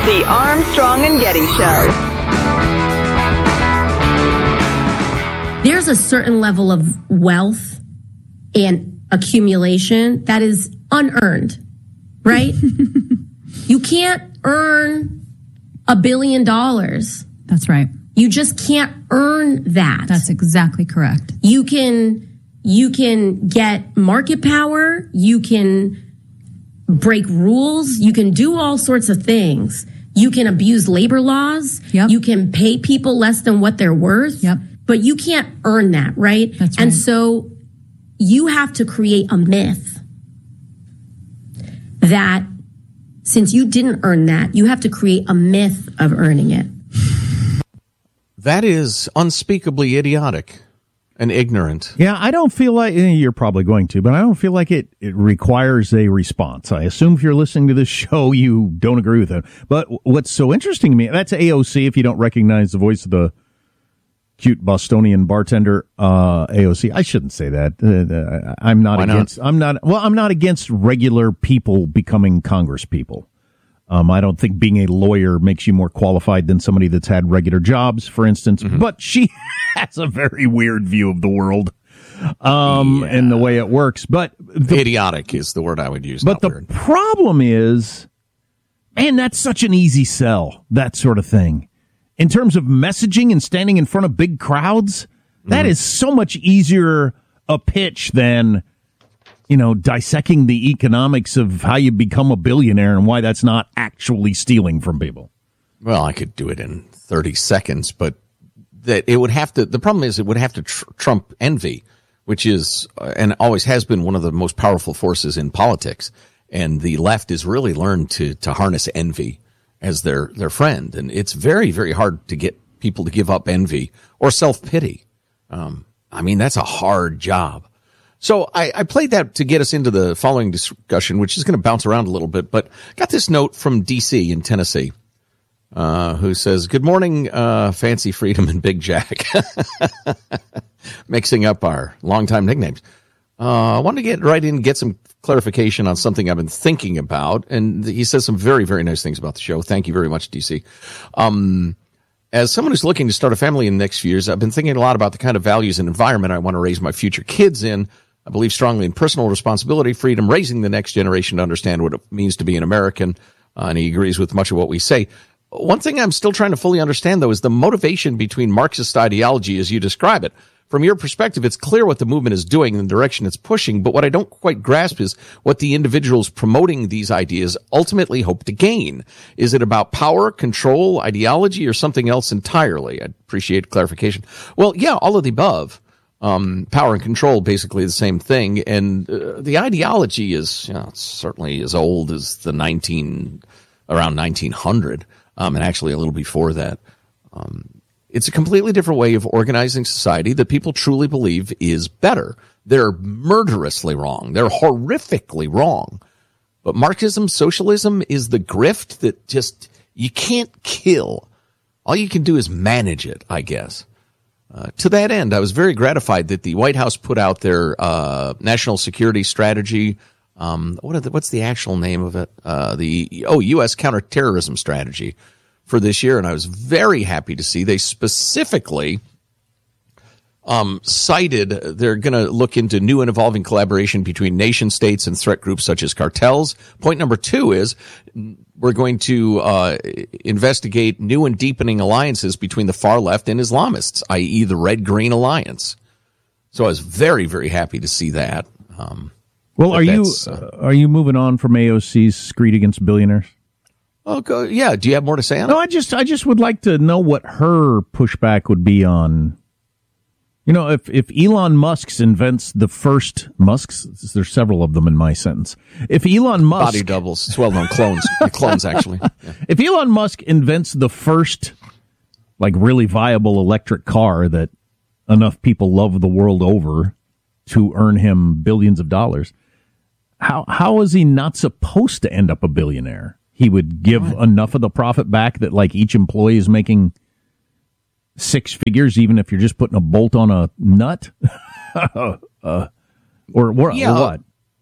The Armstrong and Getty Show. There's a certain level of wealth and accumulation that is unearned, right? You can't earn $1 billion. That's right. You just can't earn that. That's exactly correct. You can get market power. You can break rules. You can do all sorts of things. You can abuse labor laws. Yep. You can pay people less than what they're worth. Yep. But you can't earn that, right? That's right. And so you have to create a myth that since you didn't earn that, you have to create a myth of earning it. That is unspeakably idiotic and ignorant. Yeah, I don't feel like, you're probably going to, but I don't feel like it requires a response. I assume if you're listening to this show, you don't agree with it. But what's so interesting to me, that's AOC, if you don't recognize the voice of the cute Bostonian bartender, AOC. I shouldn't say that. I'm not against, I'm not against regular people becoming Congress people. I don't think being a lawyer makes you more qualified than somebody that's had regular jobs, for instance. Mm-hmm. But she has a very weird view of the world, and the way it works. But idiotic is the word I would use. But the problem is, man, that's such an easy sell, that sort of thing. In terms of messaging and standing in front of big crowds, that is so much easier a pitch than, dissecting the economics of how you become a billionaire and why that's not actually stealing from people. Well, I could do it in 30 seconds, but that it would have to, the problem is it would have to trump envy, which is, and always has been one of the most powerful forces in politics. And the left has really learned to harness envy as their friend. And it's very, very hard to get people to give up envy or self-pity. That's a hard job. So I played that to get us into the following discussion, which is going to bounce around a little bit, but got this note from D.C. in Tennessee, who says, "Good morning, Fancy Freedom and Big Jack." Mixing up our longtime nicknames. I wanted to get right in and get some clarification on something I've been thinking about. And he says some very, very nice things about the show. Thank you very much, DC. As someone who's looking to start a family in the next few years, I've been thinking a lot about the kind of values and environment I want to raise my future kids in. I believe strongly in personal responsibility, freedom, raising the next generation to understand what it means to be an American. And he agrees with much of what we say. One thing I'm still trying to fully understand, though, is the motivation between Marxist ideology as you describe it. From your perspective, it's clear what the movement is doing and the direction it's pushing, but what I don't quite grasp is what the individuals promoting these ideas ultimately hope to gain. Is it about power, control, ideology, or something else entirely? I'd appreciate clarification. Well, yeah, all of the above. Power and control, basically the same thing, and the ideology is certainly as old as around 1900, and actually a little before that. It's a completely different way of organizing society that people truly believe is better. They're murderously wrong. They're horrifically wrong. But Marxism, socialism is the grift that just, you can't kill. All you can do is manage it, I guess. To that end, I was very gratified that the White House put out their national security strategy. What's the actual name of it? U.S. counterterrorism strategy for this year, and I was very happy to see they specifically cited they're going to look into new and evolving collaboration between nation states and threat groups such as cartels. Point number 2 is we're going to investigate new and deepening alliances between the far left and Islamists, i.e. the Red-Green Alliance. So I was very, very happy to see that. Are you moving on from AOC's screed against billionaires? Oh, yeah. Do you have more to say on it? No, I just would like to know what her pushback would be on. If Elon Musk invents the first there's several of them in my sentence. If Elon Musk body doubles, it's well-known clones actually. Yeah. If Elon Musk invents the first, really viable electric car that enough people love the world over to earn him billions of dollars, how is he not supposed to end up a billionaire? He would give enough of the profit back that each employee is making 6 figures, even if you're just putting a bolt on a nut, or what?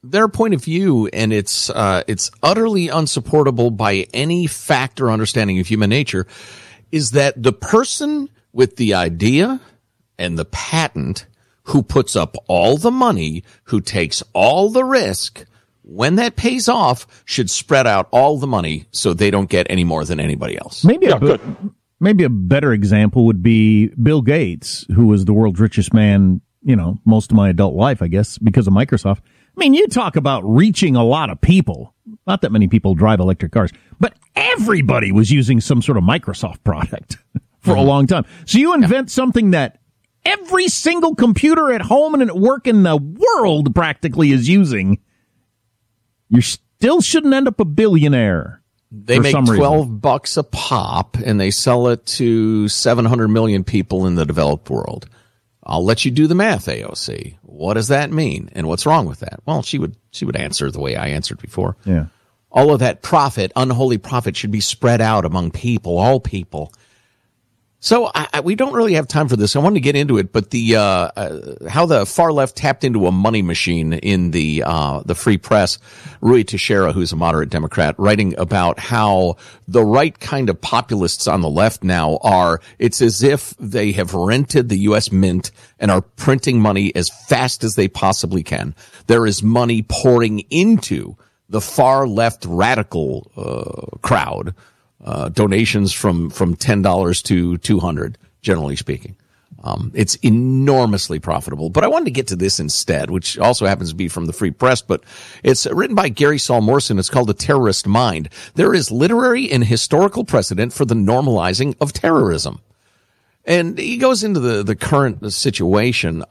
their point of view, and it's utterly unsupportable by any fact or understanding of human nature, is that the person with the idea and the patent who puts up all the money, who takes all the risk, when that pays off, should spread out all the money so they don't get any more than anybody else. Maybe a better example would be Bill Gates, who was the world's richest man, most of my adult life, I guess, because of Microsoft. I mean, you talk about reaching a lot of people. Not that many people drive electric cars, but everybody was using some sort of Microsoft product for a long time. So you invent something that every single computer at home and at work in the world practically is using. You still shouldn't end up a billionaire. They make $12 a pop, and they sell it to 700 million people in the developed world. I'll let you do the math, AOC. What does that mean, and what's wrong with that? Well, she would answer the way I answered before. Yeah. All of that profit, unholy profit, should be spread out among people, all people. So we don't really have time for this. I wanted to get into it, but how the far left tapped into a money machine in the Free Press. Rui Teixeira, who's a moderate Democrat, writing about how the right kind of populists on the left now it's as if they have rented the U.S. Mint and are printing money as fast as they possibly can. There is money pouring into the far left radical crowd. Donations from $10 to $200, generally speaking. It's enormously profitable. But I wanted to get to this instead, which also happens to be from the Free Press, but it's written by Gary Saul Morrison. It's called The Terrorist Mind. There is literary and historical precedent for the normalizing of terrorism. And he goes into the current situation.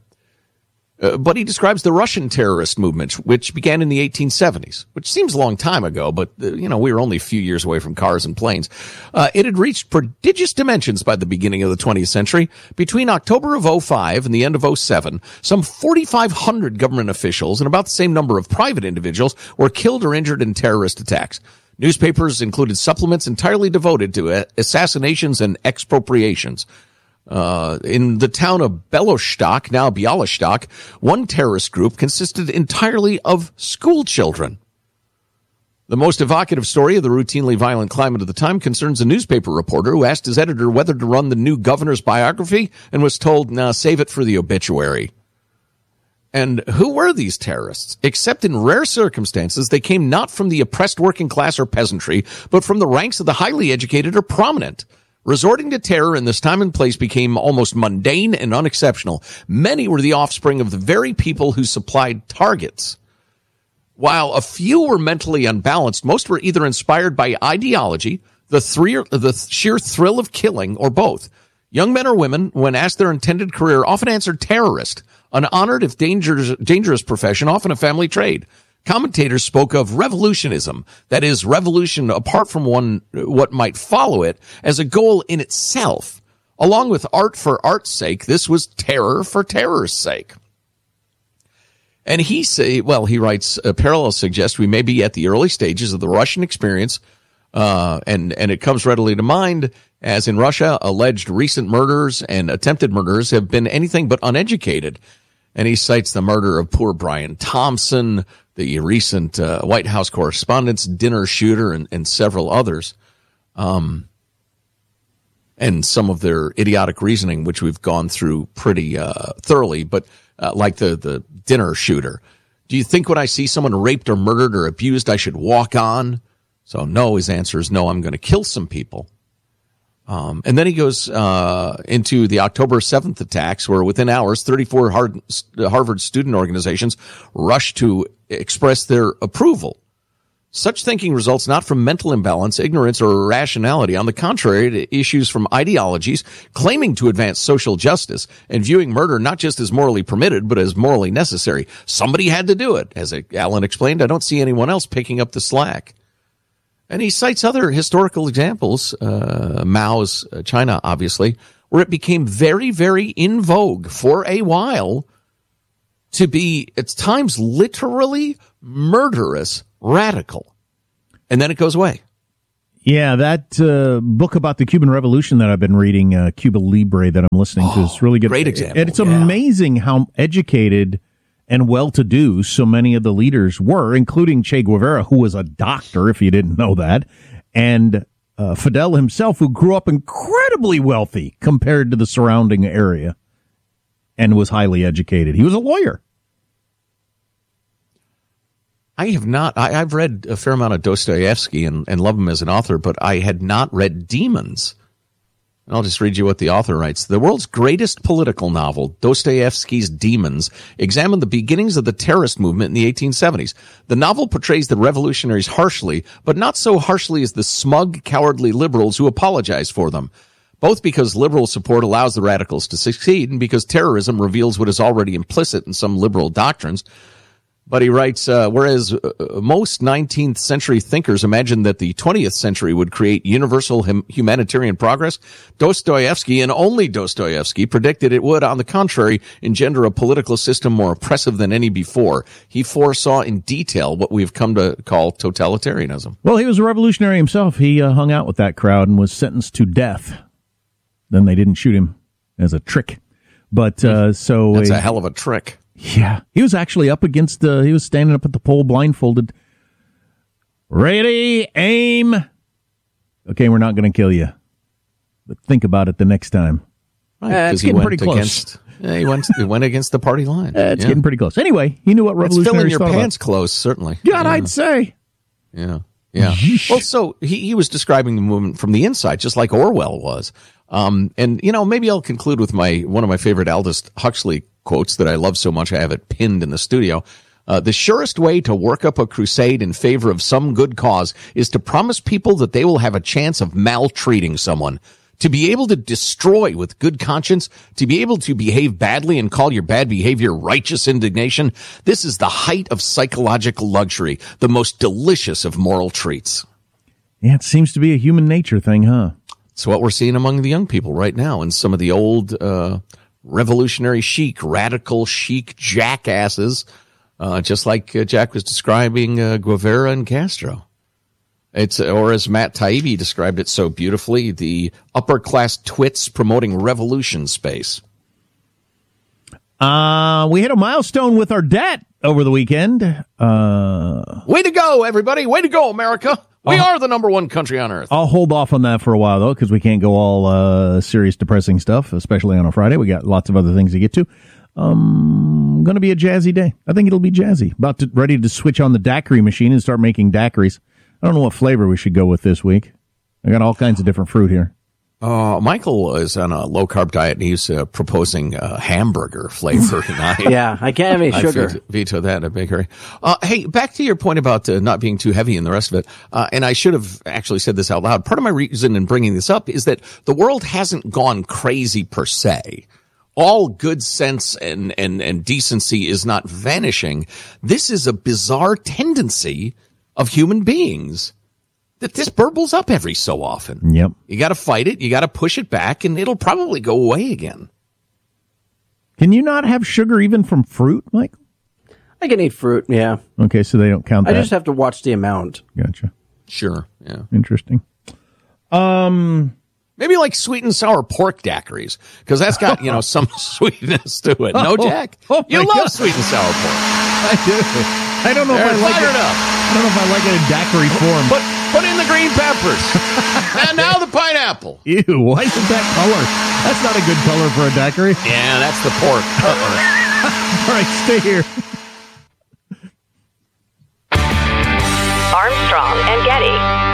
But he describes the Russian terrorist movement, which began in the 1870s, which seems a long time ago, but, we were only a few years away from cars and planes. It had reached prodigious dimensions by the beginning of the 20th century. Between October of 2005 and the end of 2007, some 4,500 government officials and about the same number of private individuals were killed or injured in terrorist attacks. Newspapers included supplements entirely devoted to assassinations and expropriations. In the town of Belostok, now Bialystok, one terrorist group consisted entirely of school children. The most evocative story of the routinely violent climate of the time concerns a newspaper reporter who asked his editor whether to run the new governor's biography and was told, "Nah, save it for the obituary." And who were these terrorists? Except in rare circumstances, they came not from the oppressed working class or peasantry, but from the ranks of the highly educated or prominent. Resorting to terror in this time and place became almost mundane and unexceptional. Many were the offspring of the very people who supplied targets. While a few were mentally unbalanced, most were either inspired by ideology, the sheer thrill of killing, or both. Young men or women, when asked their intended career, often answered terrorist, an honored if dangerous profession, often a family trade. Commentators spoke of revolutionism, that is, revolution apart from what might follow it, as a goal in itself. Along with art for art's sake, this was terror for terror's sake. And he writes, parallels suggest we may be at the early stages of the Russian experience, and it comes readily to mind, as in Russia, alleged recent murders and attempted murders have been anything but uneducated. And he cites the murder of poor Brian Thompson, the recent White House Correspondents' Dinner shooter, and several others, and some of their idiotic reasoning, which we've gone through pretty thoroughly, but like the dinner shooter. Do you think when I see someone raped or murdered or abused, I should walk on? So no, his answer is no, I'm going to kill some people. And then he goes into the October 7th attacks, where within hours, 34 Harvard student organizations rushed to express their approval. Such thinking results not from mental imbalance, ignorance, or irrationality. On the contrary, it issues from ideologies claiming to advance social justice and viewing murder not just as morally permitted, but as morally necessary. Somebody had to do it. As Alan explained, I don't see anyone else picking up the slack. And he cites other historical examples, Mao's China, obviously, where it became very, very in vogue for a while to be, at times, literally murderous radical. And then it goes away. Yeah, that book about the Cuban Revolution that I've been reading, Cuba Libre, that I'm listening to, is really good. Great example. And it's amazing how educated and well-to-do so many of the leaders were, including Che Guevara, who was a doctor, if you didn't know that, and Fidel himself, who grew up incredibly wealthy compared to the surrounding area and was highly educated. He was a lawyer. I have not. I've read a fair amount of Dostoevsky and love him as an author, but I had not read Demons. And I'll just read you what the author writes. The world's greatest political novel, Dostoevsky's Demons, examined the beginnings of the terrorist movement in the 1870s. The novel portrays the revolutionaries harshly, but not so harshly as the smug, cowardly liberals who apologize for them. Both because liberal support allows the radicals to succeed and because terrorism reveals what is already implicit in some liberal doctrines. But he writes, whereas most 19th century thinkers imagined that the 20th century would create universal humanitarian progress, Dostoevsky, and only Dostoevsky, predicted it would, on the contrary, engender a political system more oppressive than any before. He foresaw in detail what we've come to call totalitarianism. Well, he was a revolutionary himself. He hung out with that crowd and was sentenced to death. Then they didn't shoot him as a trick. But so that's a hell of a trick. Yeah, he was actually up against he was standing up at the pole blindfolded. Ready, aim. Okay, we're not going to kill you. But think about it the next time. Because he went pretty close. He went against the party line. It's getting pretty close. Anyway, he knew what revolutionaries filling your pants close, certainly. God, yeah. I'd say. Yeah. Well, so he was describing the movement from the inside, just like Orwell was. And, maybe I'll conclude with one of my favorite Aldous Huxley quotes that I love so much I have it pinned in the studio. The surest way to work up a crusade in favor of some good cause is to promise people that they will have a chance of maltreating someone. To be able to destroy with good conscience, to be able to behave badly and call your bad behavior righteous indignation, this is the height of psychological luxury, the most delicious of moral treats. Yeah, it seems to be a human nature thing, huh? It's what we're seeing among the young people right now, and some of the old revolutionary chic, radical chic jackasses, just like Jack was describing Guevara and Castro. Or as Matt Taibbi described it so beautifully, the upper-class twits promoting revolution space. We hit a milestone with our debt over the weekend. Way to go, everybody. Way to go, America. We are the number one country on earth. I'll hold off on that for a while, though, because we can't go all serious, depressing stuff, especially on a Friday. We got lots of other things to get to. Going to be a jazzy day. I think it'll be jazzy. Ready to switch on the daiquiri machine and start making daiquiris. I don't know what flavor we should go with this week. I got all kinds of different fruit here. Michael is on a low-carb diet, and he's proposing hamburger flavor tonight. Yeah, I can't have any sugar. I veto that in a big hurry. Hey, back to your point about not being too heavy and the rest of it, and I should have actually said this out loud. Part of my reason in bringing this up is that the world hasn't gone crazy per se. All good sense and decency is not vanishing. This is a bizarre tendency of human beings that this burbles up every so often. Yep. You got to fight it. You got to push it back, and it'll probably go away again. Can you not have sugar even from fruit, Mike? I can eat fruit, yeah. Okay, so they don't count that. I just have to watch the amount. Gotcha. Sure, yeah. Interesting. Maybe like sweet and sour pork daiquiris, because that's got, some sweetness to it. No, Jack? You love sweet and sour pork. I do. I don't know if I like it. I don't know if I like it in daiquiri form. Put in the green peppers. And now the pineapple. Ew, why is it that color? That's not a good color for a daiquiri. Yeah, that's the pork. All right, stay here. Armstrong and Getty.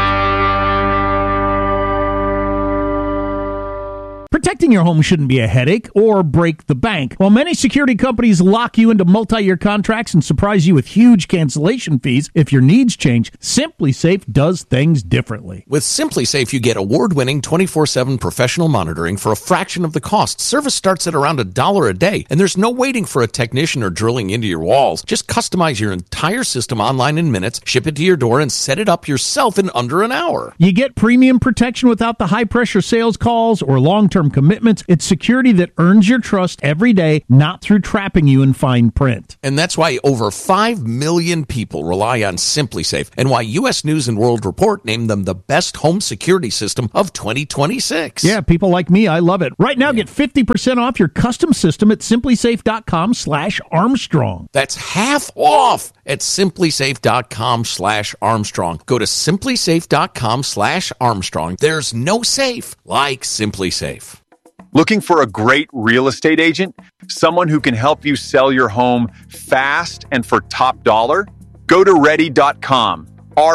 Protecting your home shouldn't be a headache or break the bank. While many security companies lock you into multi-year contracts and surprise you with huge cancellation fees if your needs change, SimpliSafe does things differently. With SimpliSafe, you get award-winning 24/7 professional monitoring for a fraction of the cost. Service starts at around $1 a day, and there's no waiting for a technician or drilling into your walls. Just customize your entire system online in minutes, ship it to your door, and set it up yourself in under an hour. You get premium protection without the high-pressure sales calls or long-term commitments. It's security that earns your trust every day, not through trapping you in fine print. And that's why over 5 million people rely on SimpliSafe, and why U.S. News and World Report named them the best home security system of 2026. Yeah, people like me, I love it. Right now, get 50% off your custom system at simplysafe.com/Armstrong. That's half off at simplysafe.com/Armstrong. Go to simplysafe.com/Armstrong. There's no safe like SimpliSafe. Looking for a great real estate agent? Someone who can help you sell your home fast and for top dollar? Go to ready.com,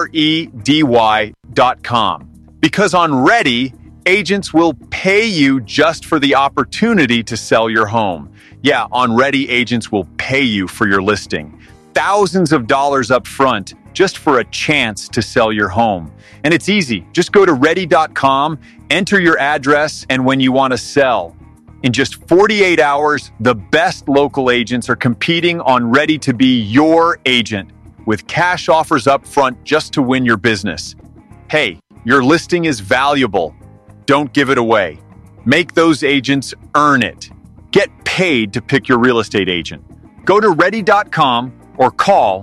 REDY.com. Because on Ready, agents will pay you just for the opportunity to sell your home. Yeah, on Ready, agents will pay you for your listing. Thousands of dollars up front just for a chance to sell your home. And it's easy. Just go to ready.com, enter your address, and when you want to sell. In just 48 hours, the best local agents are competing on Ready to be your agent with cash offers up front just to win your business. Hey, your listing is valuable. Don't give it away. Make those agents earn it. Get paid to pick your real estate agent. Go to ready.com or call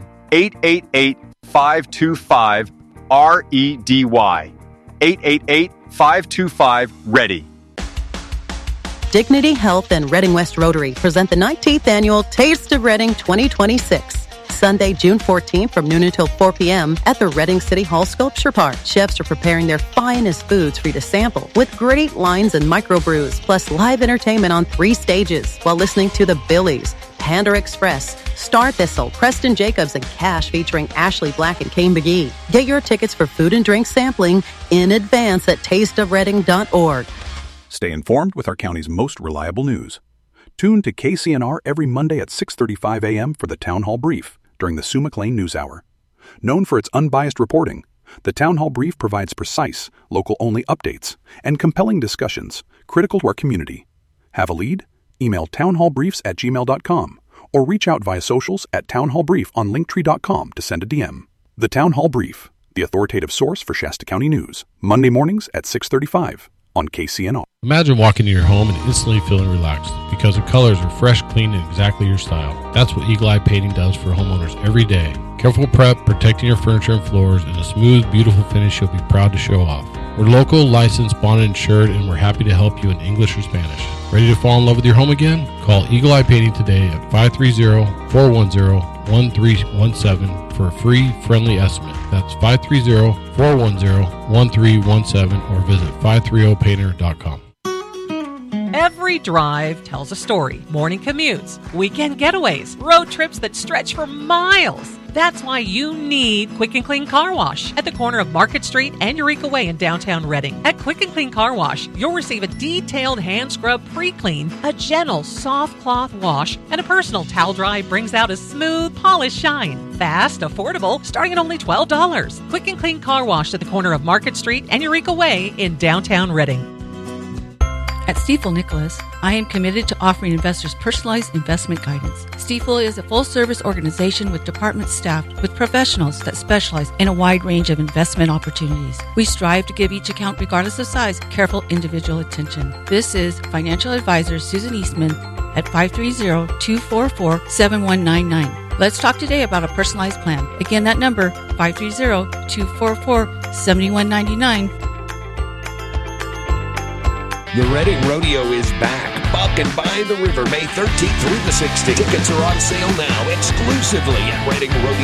888-525-REDY. 888-525-READY. Dignity Health and Reading West Rotary present the 19th Annual Taste of Reading 2026. Sunday, June 14th from noon until 4 p.m. at the Reading City Hall Sculpture Park. Chefs are preparing their finest foods for you to sample with great lines and microbrews, plus live entertainment on 3 stages while listening to the Billies, Panda Express, Star Thistle, Preston Jacobs, and Cash featuring Ashley Black and Kane McGee. Get your tickets for food and drink sampling in advance at tasteofreading.org. Stay informed with our county's most reliable news. Tune to KCNR every Monday at 6:35 a.m. for the Town Hall Brief during the Sue McLean News Hour. Known for its unbiased reporting, the Town Hall Brief provides precise, local-only updates and compelling discussions critical to our community. Have a lead? Email townhallbriefs@gmail.com or reach out via socials at townhallbrief on linktree.com to send a DM. The Town Hall Brief, the authoritative source for Shasta County news, Monday mornings at 6:35 on KCNR. Imagine walking into your home and instantly feeling relaxed because the colors are fresh, clean, and exactly your style. That's what Eagle Eye Painting does for homeowners every day. Careful prep, protecting your furniture and floors, and a smooth, beautiful finish you'll be proud to show off. We're local, licensed, bonded, insured, and we're happy to help you in English or Spanish. Ready to fall in love with your home again? Call Eagle Eye Painting today at 530-410-1317 for a free, friendly estimate. That's 530-410-1317 or visit 530painter.com. Every drive tells a story. Morning commutes, weekend getaways, road trips that stretch for miles. That's why you need Quick and Clean Car Wash at the corner of Market Street and Eureka Way in downtown Reading. At Quick and Clean Car Wash, you'll receive a detailed hand scrub pre-clean, a gentle soft cloth wash, and a personal towel dry brings out a smooth, polished shine. Fast, affordable, starting at only $12. Quick and Clean Car Wash at the corner of Market Street and Eureka Way in downtown Reading. At Stifel Nicholas, I am committed to offering investors personalized investment guidance. Stifel is a full-service organization with departments staffed with professionals that specialize in a wide range of investment opportunities. We strive to give each account, regardless of size, careful individual attention. This is financial advisor Susan Eastman at 530-244-7199. Let's talk today about a personalized plan. Again, that number, 530-244-7199. The Reading Rodeo is back. Buck and by the River, May 13th through the 16th. Tickets are on sale now exclusively at readingrodeo.com.